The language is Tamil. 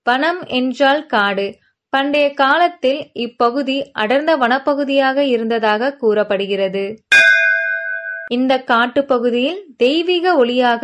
வனம் என்றால் காடு. பண்டைய காலத்தில் இப்பகுதி அடர்ந்த வனப்பகுதியாக இருந்ததாக கூறப்படுகிறது. இந்த காட்டுப்பகுதியில் தெய்வீக ஒளியாக